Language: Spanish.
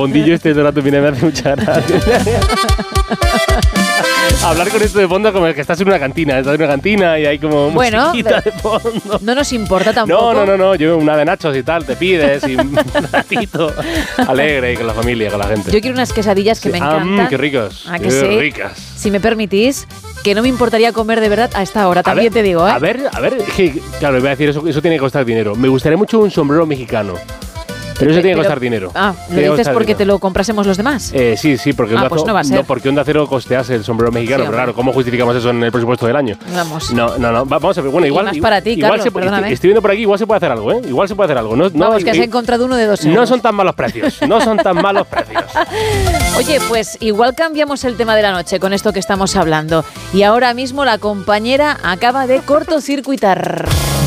fondillo este de rato viene me hace mucha gracia. Hablar con esto de fondo como el que estás en una cantina. Estás en una cantina y hay como musiquita de fondo. No nos importa tampoco. No. Yo una de nachos y tal, te pides y un ratito alegre y con la familia, con la gente. Yo quiero unas quesadillas que me encantan. Qué ricos. ¿A que sí? Ricas. Si me permitís, que no me importaría comer de verdad a esta hora, también te digo, ¿eh? A ver, claro, voy a decir, eso tiene que costar dinero. Me gustaría mucho un sombrero mexicano. Pero eso tiene que costar dinero. ¿Lo dices porque te lo comprásemos los demás? Sí, porque pues no va a ser. porque Onda Cero costease el sombrero mexicano. Sí, pero claro, ¿cómo justificamos eso en el presupuesto del año? Vamos. No. Vamos a ver, bueno, igual. Más para ti, Carlos, perdóname. Estoy viendo por aquí, igual se puede hacer algo, ¿eh? Igual se puede hacer algo. Vamos, que has encontrado uno de 2 euros. No son tan malos precios. Oye, pues igual cambiamos el tema de la noche con esto que estamos hablando. Y ahora mismo la compañera acaba de cortocircuitar.